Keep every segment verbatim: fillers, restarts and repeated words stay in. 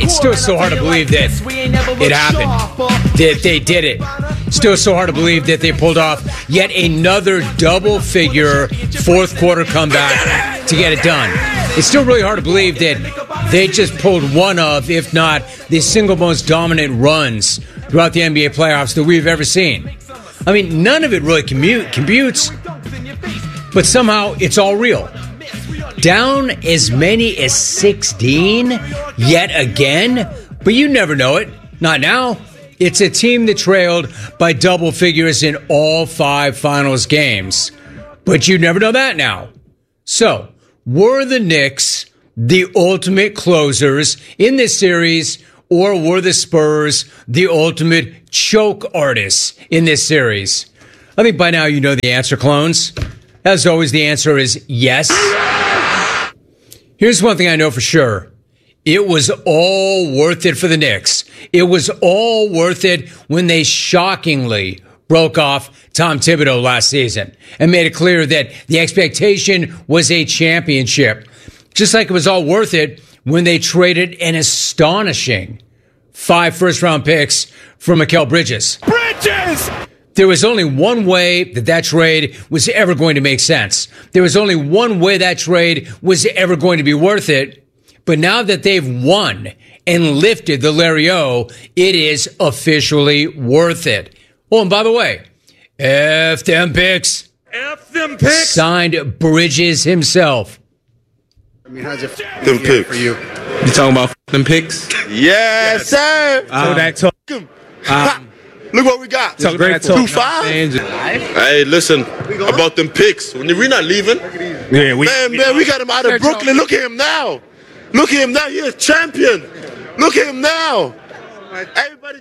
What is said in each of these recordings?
it's still so hard to believe that it happened, that they did it. Still so hard to believe that they pulled off yet another double-figure fourth-quarter comeback to get it done. It's still really hard to believe that they just pulled one of, if not the single most dominant runs throughout the N B A playoffs that we've ever seen. I mean, none of it really commute, computes, but somehow it's all real. Down as many as sixteen yet again, but you never know it. Not now. It's a team that trailed by double figures in all five finals games, but you never know that now. So, were the Knicks the ultimate closers in this series, or were the Spurs the ultimate choke artists in this series? I think by now you know the answer, clones. As always, the answer is yes. Here's one thing I know for sure. It was all worth it for the Knicks. It was all worth it when they shockingly broke off Tom Thibodeau last season and made it clear that the expectation was a championship. Just like it was all worth it when they traded an astonishing five first-round picks for Mikal Bridges. Bridges! There was only one way that that trade was ever going to make sense. There was only one way that trade was ever going to be worth it. But now that they've won and lifted the Larry O, it is officially worth it. Oh, and by the way, F them picks. F them picks. Signed Bridges himself. I mean, how's it them picks for you? You talking about them picks? Yes, sir. Um, so that talk. Um, Look what we got. Talk that talk. Two five. Hey, listen about them picks. When we're not leaving, yeah, we, man, we, man, we got him out of Brooklyn. Look at him now. Look at him now. He's a champion. Look at him now. Everybody.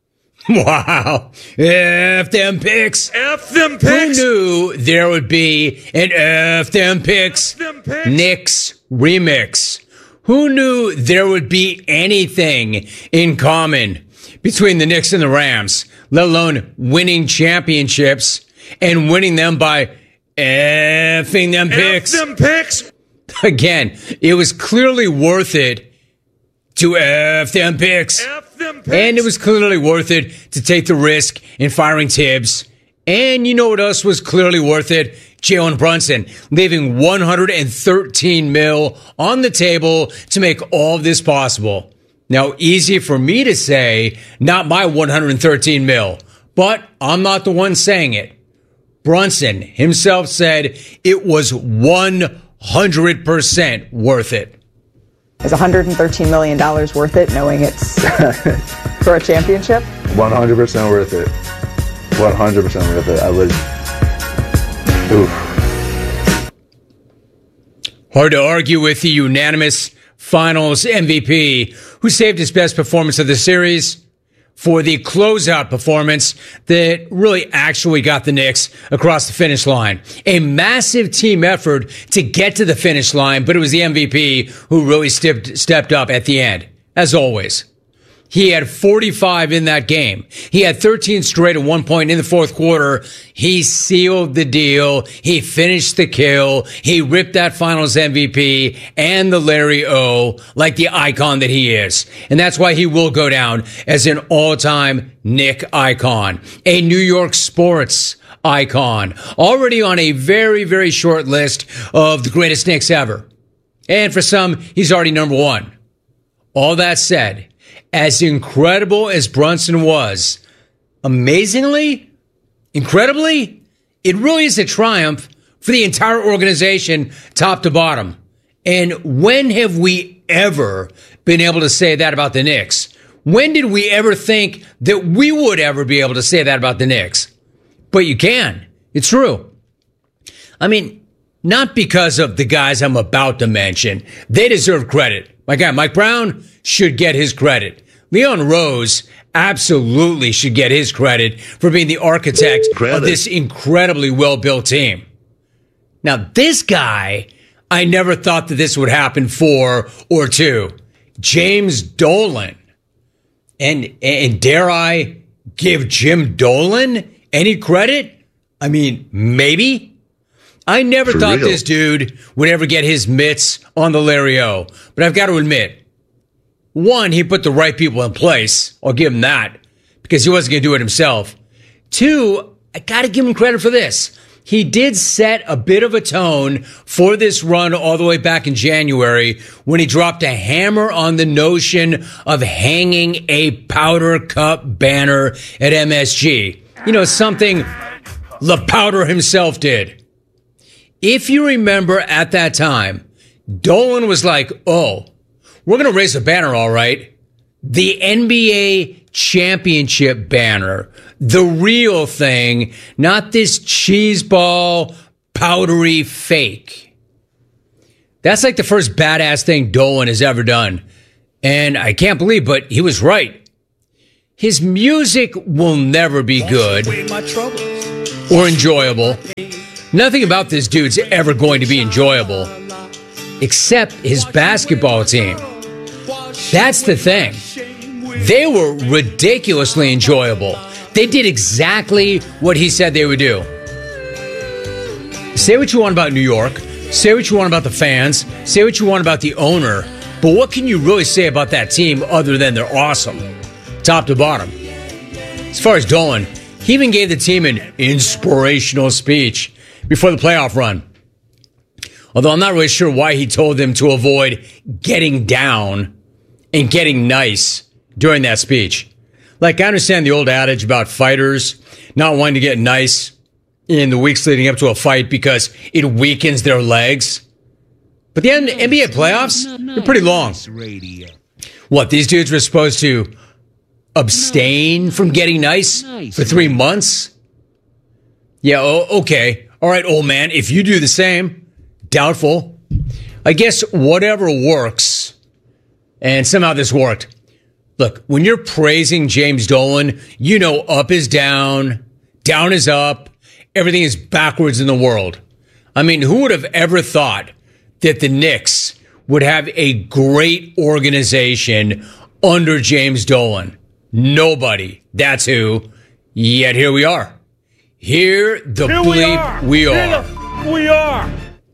Wow. F them picks. F them picks. Who knew there would be an F them picks, F them picks. Knicks remix? Who knew there would be anything in common between the Knicks and the Rams, let alone winning championships and winning them by effing them picks? F them picks. Again, it was clearly worth it to F them picks. F them picks. And it was clearly worth it to take the risk in firing Tibbs. And you know what else was clearly worth it? Jalen Brunson, leaving one hundred thirteen mil on the table to make all of this possible. Now, easy for me to say, not my one hundred thirteen mil, but I'm not the one saying it. Brunson himself said it was one hundred percent worth it. Is one hundred thirteen million dollars worth it, knowing it's for a championship? one hundred percent worth it. one hundred percent worth it. I would. Oof. Hard to argue with the unanimous Finals M V P, who saved his best performance of the series for the closeout performance that really actually got the Knicks across the finish line. A massive team effort to get to the finish line, but it was the M V P who really stepped, stepped up at the end, as always. He had forty-five in that game. He had thirteen straight at one point in the fourth quarter. He sealed the deal. He finished the kill. He ripped that Finals M V P and the Larry O like the icon that he is. And that's why he will go down as an all-time Knick icon. A New York sports icon. Already on a very, very short list of the greatest Knicks ever. And for some, he's already number one. All that said, as incredible as Brunson was, amazingly, incredibly, it really is a triumph for the entire organization, top to bottom. And when have we ever been able to say that about the Knicks? When did we ever think that we would ever be able to say that about the Knicks? But you can. It's true. I mean, not because of the guys I'm about to mention. They deserve credit. My guy, Mike Brown, should get his credit. Leon Rose absolutely should get his credit for being the architect credit. of this incredibly well-built team. Now, this guy, I never thought that this would happen for or to. James Dolan. And, and dare I give Jim Dolan any credit? I mean, maybe. I never for thought real. this dude would ever get his mitts on the Larry O. But I've got to admit, one, he put the right people in place. I'll give him that because he wasn't going to do it himself. Two, I got to give him credit for this. He did set a bit of a tone for this run all the way back in January when he dropped a hammer on the notion of hanging a powder cup banner at M S G. You know, something the Powder himself did. If you remember at that time, Dolan was like, oh, we're going to raise the banner, all right. The N B A championship banner, the real thing, not this cheeseball, powdery fake. That's like the first badass thing Dolan has ever done. And I can't believe, but he was right. His music will never be good or enjoyable. Nothing about this dude's ever going to be enjoyable, except his basketball team. That's the thing. They were ridiculously enjoyable. They did exactly what he said they would do. Say what you want about New York. Say what you want about the fans. Say what you want about the owner. But what can you really say about that team other than they're awesome? Top to bottom. As far as Dolan, he even gave the team an inspirational speech before the playoff run. Although I'm not really sure why he told them to avoid getting down and getting nice during that speech. Like, I understand the old adage about fighters not wanting to get nice in the weeks leading up to a fight because it weakens their legs. But the N B A playoffs, they're pretty long. What, these dudes were supposed to abstain from getting nice for three months? Yeah, oh, okay. All right, old man, if you do the same, doubtful. I guess whatever works, and somehow this worked. Look, when you're praising James Dolan, you know up is down, down is up, everything is backwards in the world. I mean, who would have ever thought that the Knicks would have a great organization under James Dolan? Nobody. That's who. Yet here we are. Here the here bleep we are. We are. Here we are.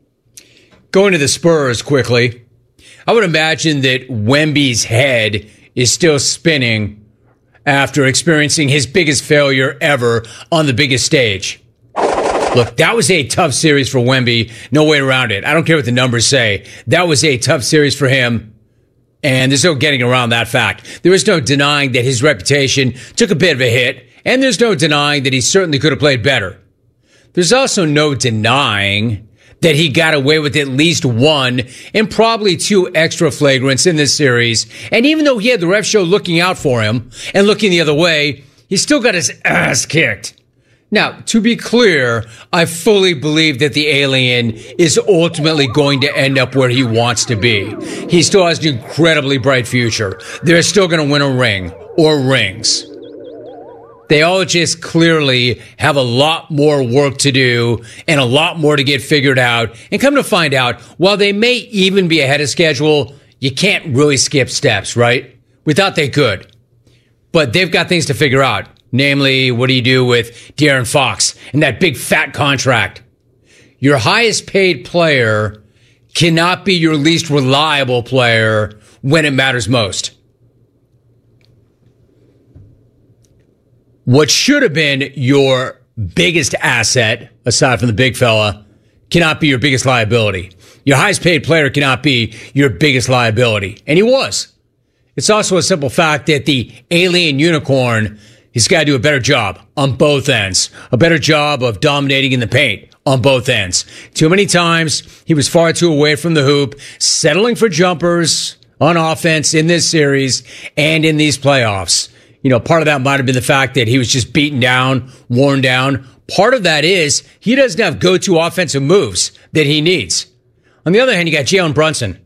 Going to the Spurs quickly. I would imagine that Wemby's head is still spinning after experiencing his biggest failure ever on the biggest stage. Look, that was a tough series for Wemby. No way around it. I don't care what the numbers say. That was a tough series for him. And there's no getting around that fact. There is no denying that his reputation took a bit of a hit. And there's no denying that he certainly could have played better. There's also no denying that he got away with at least one and probably two extra flagrants in this series. And even though he had the ref show looking out for him and looking the other way, he still got his ass kicked. Now, to be clear, I fully believe that the alien is ultimately going to end up where he wants to be. He still has an incredibly bright future. They're still going to win a ring or rings. They all just clearly have a lot more work to do and a lot more to get figured out. And come to find out, while they may even be ahead of schedule, you can't really skip steps, right? We thought they could. But they've got things to figure out. Namely, what do you do with De'Aaron Fox and that big fat contract? Your highest paid player cannot be your least reliable player when it matters most. What should have been your biggest asset, aside from the big fella, cannot be your biggest liability. Your highest paid player cannot be your biggest liability. And he was. It's also a simple fact that the alien unicorn, he's got to do a better job on both ends. A better job of dominating in the paint on both ends. Too many times, he was far too away from the hoop, settling for jumpers on offense in this series and in these playoffs. You know, part of that might have been the fact that he was just beaten down, worn down. Part of that is he doesn't have go-to offensive moves that he needs. On the other hand, you got Jalen Brunson.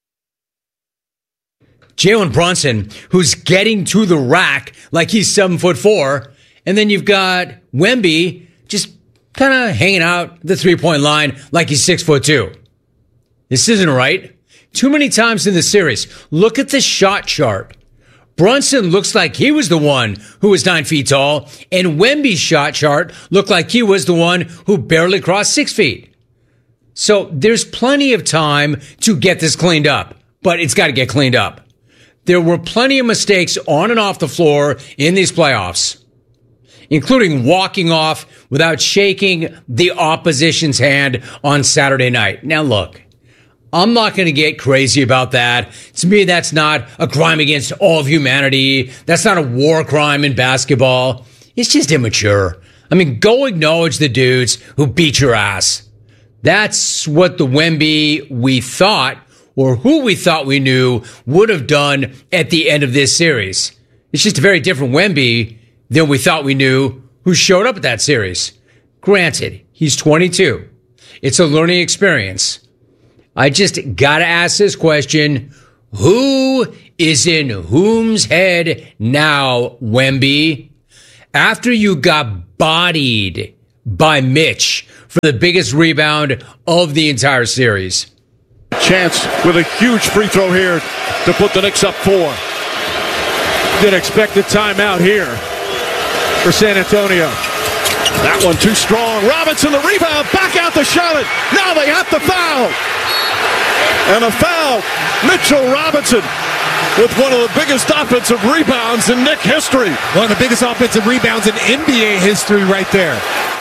Jalen Brunson, who's getting to the rack like he's seven foot four. And then you've got Wemby just kind of hanging out the three-point line like he's six foot two. This isn't right. Too many times in the series. Look at the shot chart. Brunson looks like he was the one who was nine feet tall, and Wemby's shot chart looked like he was the one who barely crossed six feet. So there's plenty of time to get this cleaned up, but it's got to get cleaned up. there were plenty of mistakes on and off the floor in these playoffs, including walking off without shaking the opposition's hand on Saturday night. Now, look, I'm not going to get crazy about that. To me, that's not a crime against all of humanity. That's not a war crime in basketball. It's just immature. I mean, go acknowledge the dudes who beat your ass. That's what the Wemby we thought, or who we thought we knew, would have done at the end of this series. It's just a very different Wemby than we thought we knew who showed up at that series. Granted, he's twenty-two. It's a learning experience. I just gotta ask this question. Who is in whom's head now, Wemby? After you got bodied by Mitch for the biggest rebound of the entire series. Chance with a huge free throw here to put the Knicks up four. Didn't expect a timeout here for San Antonio. That one too strong. Robinson the rebound, back out to Charlotte. Now they have to foul. And a foul. Mitchell Robinson with one of the biggest offensive rebounds in Knick history. One of the biggest offensive rebounds in N B A history right there.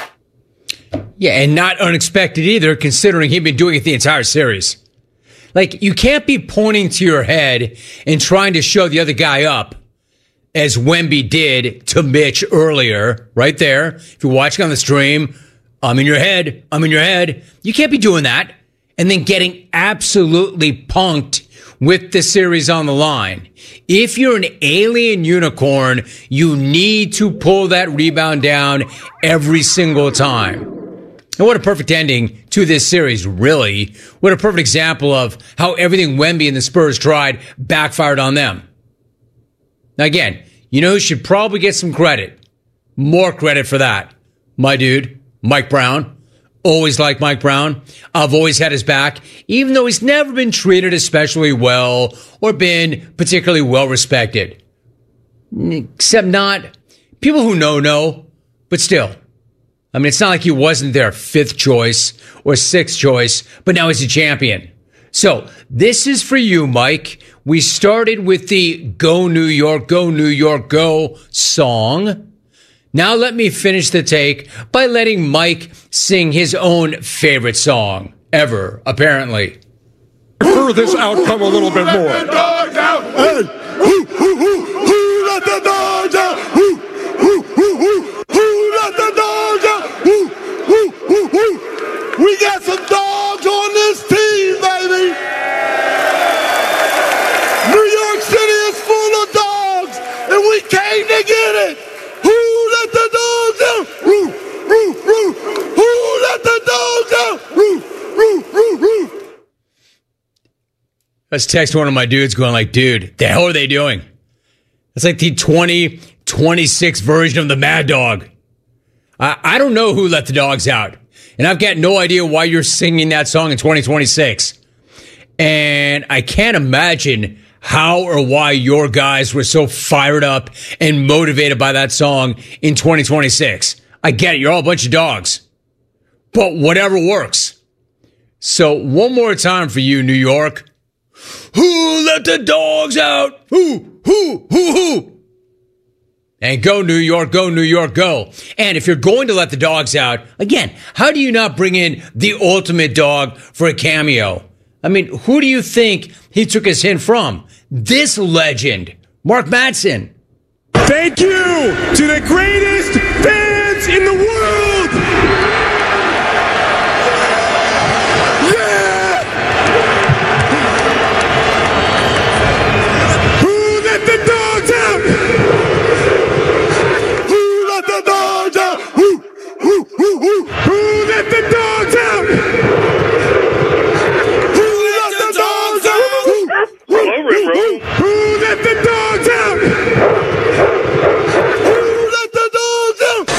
Yeah, and not unexpected either, considering he'd been doing it the entire series. Like, you can't be pointing to your head and trying to show the other guy up, as Wemby did to Mitch earlier, right there. If you're watching on the stream, I'm in your head, I'm in your head. You can't be doing that and then getting absolutely punked with the series on the line. If you're an alien unicorn, you need to pull that rebound down every single time. And what a perfect ending to this series, really. What a perfect example of how everything Wemby and the Spurs tried backfired on them. Now, again, you know who should probably get some credit? More credit for that. My dude, Mike Brown. Always liked Mike Brown. I've always had his back, even though he's never been treated especially well or been particularly well respected. Except not people who know, know, but still. I mean, it's not like he wasn't their fifth choice or sixth choice, but now he's a champion. So this is for you, Mike. We started with the Go New York, Go New York, Go song. Now let me finish the take by letting Mike sing his own favorite song ever, apparently. For this outcome a little bit more. Let the dogs out. Hey, who, who, who, who let the dogs out? Who, who, who, who, who let the dogs out? Who, who, who, who? We got some dogs on this team, baby. New York City is full of dogs, and we came to get it. Who let the dogs out? Woo, woo, woo. Who let the dogs out? Woo, woo, woo, woo. I was texting one of my dudes going like, dude, the hell are they doing? It's like the twenty twenty-six version of the Mad Dog. I, I don't know who let the dogs out. And I've got no idea why you're singing that song in twenty twenty-six. And I can't imagine how or why your guys were so fired up and motivated by that song in twenty twenty-six. I get it. You're all a bunch of dogs. But whatever works. So one more time for you, New York. Who let the dogs out? Who, who, who, who? And go, New York, go, New York, go. And if you're going to let the dogs out, again, how do you not bring in the ultimate dog for a cameo? I mean, who do you think he took his hint from? This legend, Mark Madsen. Thank you to the greatest fans in the world. Yeah! Who let the dogs out? Who let the dogs out? Who, who, who, who? Who let the dogs out? Who let the dogs out? Who, who, who, who? Who let the dogs out? Who let the dogs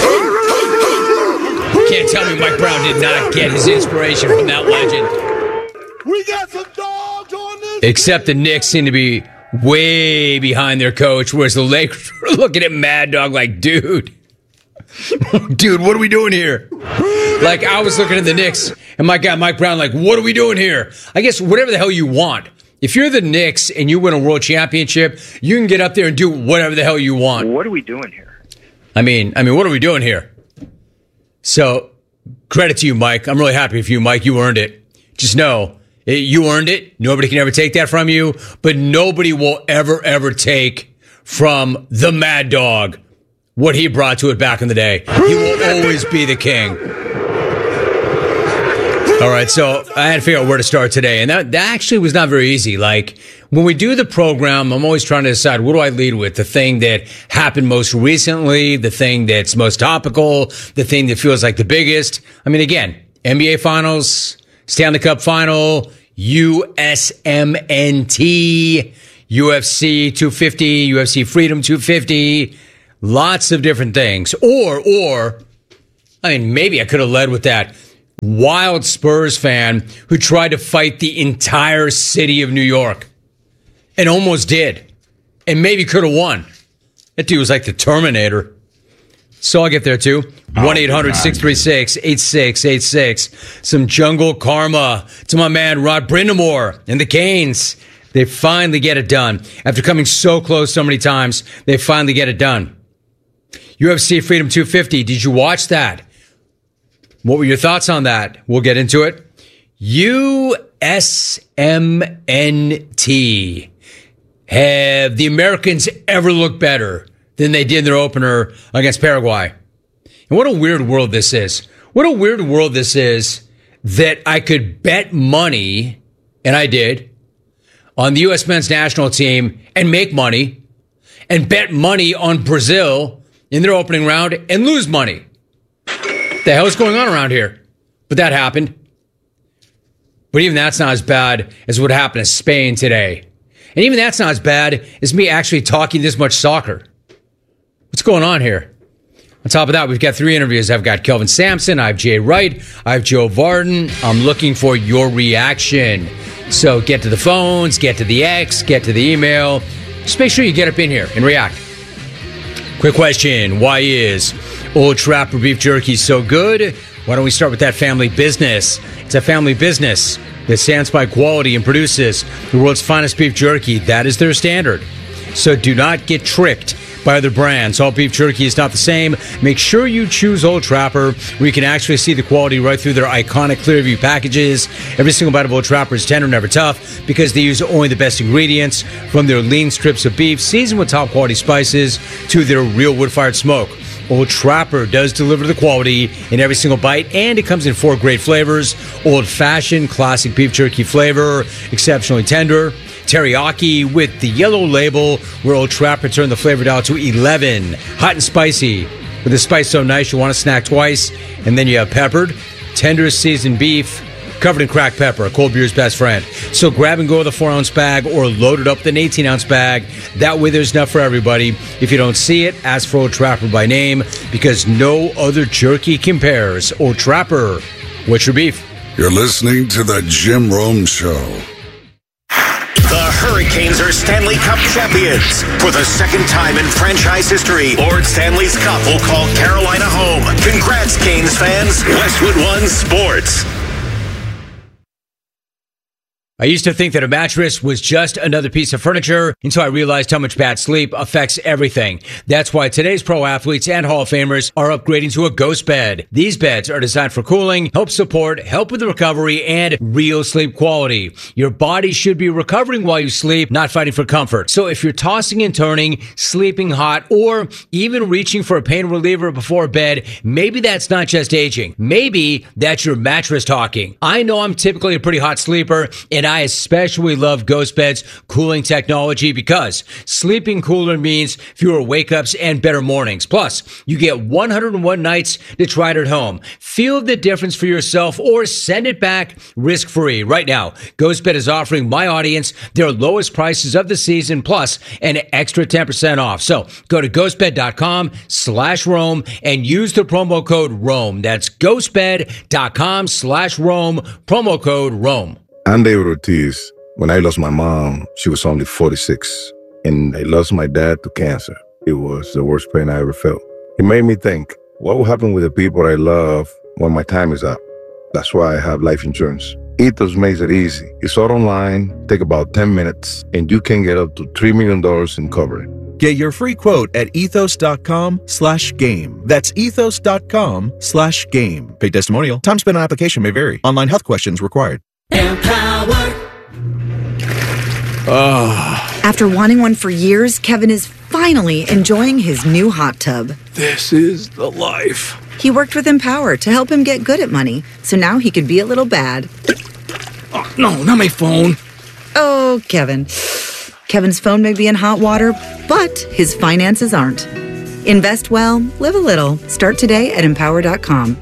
out? Can't tell me Mike Brown did not get his inspiration from that legend. We got some dogs on this. Except the Knicks seem to be way behind their coach, whereas the Lakers were looking at Mad Dog like, dude, dude, what are we doing here? Like, I was looking at the Knicks, and my guy Mike Brown like, what are we doing here? I guess whatever the hell you want. If you're the Knicks and you win a world championship, you can get up there and do whatever the hell you want. What are we doing here? I mean, I mean, what are we doing here? So, credit to you, Mike. I'm really happy for you, Mike. You earned it. Just know, you earned it. Nobody can ever take that from you, but nobody will ever, ever take from the Mad Dog what he brought to it back in the day. He will always be the king. All right, so I had to figure out where to start today, and that, that actually was not very easy. Like, when we do the program, I'm always trying to decide, what do I lead with? The thing that happened most recently, the thing that's most topical, the thing that feels like the biggest. I mean, again, N B A Finals, Stanley Cup Final, U S M N T, U F C two fifty, U F C Freedom two fifty, lots of different things. Or, or, I mean, maybe I could have led with that wild Spurs fan who tried to fight the entire city of New York and almost did, and maybe could have won. That dude was like the Terminator. So I'll get there too. one eight hundred six three six eight six eight six. Some jungle karma to my man Rod Brindamore and the Canes. They finally get it done. After coming so close so many times, they finally get it done. U F C Freedom two fifty. Did you watch that? What were your thoughts on that? We'll get into it. U S M N T. Have the Americans ever looked better than they did in their opener against Paraguay? And what a weird world this is. What a weird world this is that I could bet money, and I did, on the U S men's national team and make money, and bet money on Brazil in their opening round and lose money. The hell is going on around here? But that happened. But even that's not as bad as what happened to Spain today. And even that's not as bad as me actually talking this much soccer. What's going on here? On top of that, we've got three interviews. I've got Kelvin Sampson, I have Jay Wright, I have Joe Varden. I'm looking for your reaction. So get to the phones, get to the X, get to the email. Just make sure you get up in here and react. Quick question. Why is Old Trapper beef jerky so good? Why don't we start with that family business? It's a family business that stands by quality and produces the world's finest beef jerky. That is their standard. So do not get tricked by other brands. All beef jerky is not the same. Make sure you choose Old Trapper, where you can actually see the quality right through their iconic Clearview packages. Every single bite of Old Trapper is tender, never tough, because they use only the best ingredients, from their lean strips of beef seasoned with top quality spices to their real wood-fired smoke. Old Trapper does deliver the quality in every single bite, and it comes in four great flavors: old-fashioned, classic beef jerky flavor, exceptionally tender, teriyaki with the yellow label, where Old Trapper turned the flavor dial to eleven, hot and spicy, with the spice so nice you want to snack twice, and then you have peppered, tender seasoned beef, covered in cracked pepper, a cold beer's best friend. So grab and go with a four ounce bag or load it up with an eighteen ounce bag. That way there's enough for everybody. If you don't see it, ask for Old Trapper by name, because no other jerky compares. Old Trapper, what's your beef? You're listening to the Jim Rome Show. The Hurricanes are Stanley Cup champions. For the second time in franchise history, Lord Stanley's Cup will call Carolina home. Congrats, Canes fans. Westwood One Sports. I used to think that a mattress was just another piece of furniture until I realized how much bad sleep affects everything. That's why today's pro athletes and Hall of Famers are upgrading to a Ghost Bed. These beds are designed for cooling, help support, help with the recovery, and real sleep quality. Your body should be recovering while you sleep, not fighting for comfort. So if you're tossing and turning, sleeping hot, or even reaching for a pain reliever before bed, maybe that's not just aging. Maybe that's your mattress talking. I know I'm typically a pretty hot sleeper, and I especially love Ghost Bed's cooling technology, because sleeping cooler means fewer wake-ups and better mornings. Plus, you get one hundred one nights to try it at home. Feel the difference for yourself or send it back risk-free. Right now, Ghost Bed is offering my audience their lowest prices of the season, plus an extra ten percent off. So go to ghostbed.com slash Rome and use the promo code Rome. That's ghostbed.com slash Rome, promo code Rome. I'm David Ortiz. When I lost my mom, she was only forty-six, and I lost my dad to cancer. It was the worst pain I ever felt. It made me think, what will happen with the people I love when my time is up? That's why I have life insurance. Ethos makes it easy. It's all online, take about ten minutes, and you can get up to three million dollars in coverage. Get your free quote at ethos.com slash game. That's ethos.com slash game. Paid testimonial. Time spent on application may vary. Online health questions required. Empower. Oh. After wanting one for years, Kevin is finally enjoying his new hot tub. This is the life. He worked with Empower to help him get good at money, so now he could be a little bad. Oh, no, not my phone. Oh, Kevin. Kevin's phone may be in hot water, but his finances aren't. Invest well, live a little. Start today at empower dot com.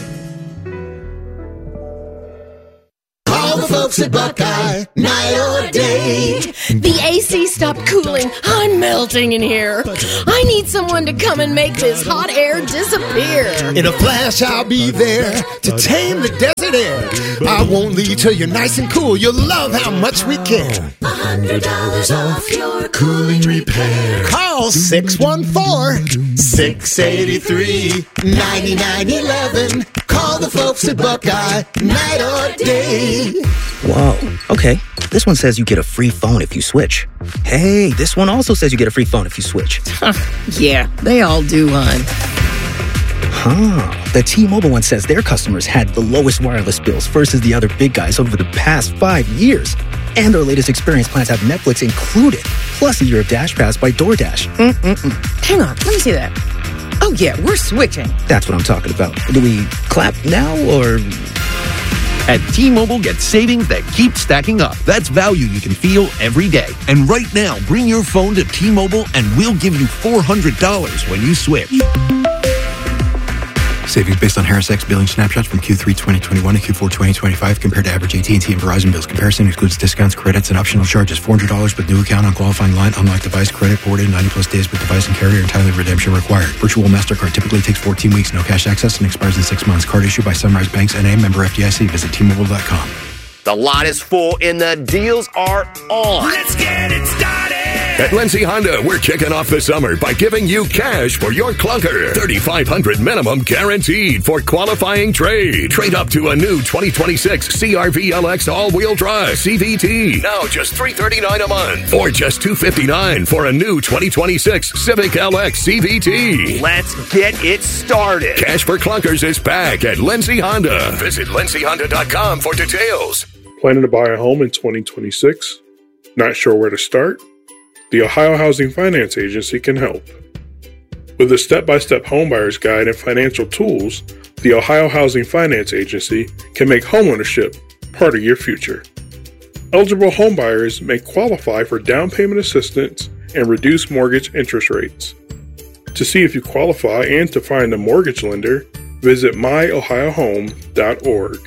Call the folks at Buckeye, night or day. The A C stopped cooling. I'm melting in here. I need someone to come and make this hot air disappear. In a flash, I'll be there to tame the desert air. I won't leave till you're nice and cool. You'll love how much we care. A hundred dollars off your cooling repair. Call six one four, six eight three, nine nine one one. Call the folks at Buckeye, night or day. Whoa, okay. This one says you get a free phone if you switch. Hey, this one also says you get a free phone if you switch. Yeah, they all do, hon. Huh. The T-Mobile one says their customers had the lowest wireless bills versus the other big guys over the past five years. And their latest experience plans have Netflix included, plus a year of Dash Pass by DoorDash. Mm-mm-mm. Hang on, let me see that. Oh, yeah, we're switching. That's what I'm talking about. Do we clap now, or... At T-Mobile, get savings that keep stacking up. That's value you can feel every day. And right now, bring your phone to T-Mobile and we'll give you four hundred dollars when you switch. Savings based on Harris X billing snapshots from Q three twenty twenty-one to Q four twenty twenty-five compared to average A T and T and Verizon bills. Comparison excludes discounts, credits, and optional charges. four hundred dollars with new account on qualifying line. Unlock device credit ported ninety plus days with device and carrier. Entirely redemption required. Virtual MasterCard typically takes fourteen weeks. No cash access and expires in six months. Card issued by Sunrise Banks N A, member F D I C. Visit T Mobile dot com. The lot is full and the deals are on. Let's get it started. At Lindsay Honda, we're kicking off the summer by giving you cash for your clunker. thirty-five hundred dollars minimum guaranteed for qualifying trade. Trade up to a new twenty twenty-six C R V L X all-wheel drive C V T. Now just three hundred thirty-nine dollars a month. Or just two hundred fifty-nine dollars for a new twenty twenty-six Civic L X C V T. Let's get it started. Cash for clunkers is back at Lindsay Honda. Visit lindsay honda dot com for details. Planning to buy a home in twenty twenty-six? Not sure where to start? The Ohio Housing Finance Agency can help. With a step-by-step homebuyer's guide and financial tools, the Ohio Housing Finance Agency can make homeownership part of your future. Eligible homebuyers may qualify for down payment assistance and reduced mortgage interest rates. To see if you qualify and to find a mortgage lender, visit my ohio home dot org.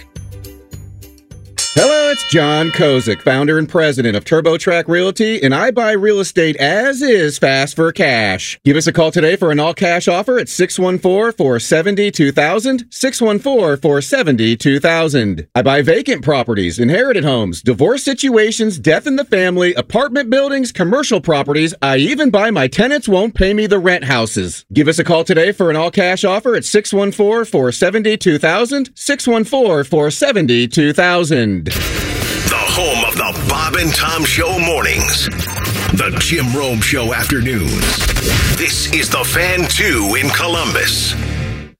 Hello, it's John Kozik, founder and president of TurboTrack Realty, and I buy real estate as is fast for cash. Give us a call today for an all-cash offer at six one four, four seven zero, two thousand, six one four, four seven zero, two thousand. I buy vacant properties, inherited homes, divorce situations, death in the family, apartment buildings, commercial properties. I even buy my tenants won't pay me the rent houses. Give us a call today for an all-cash offer at six one four, four seven zero, two thousand, six one four, four seven zero, two thousand. The home of the Bob and Tom Show mornings. The Jim Rome Show afternoons. This is the Fan two in Columbus.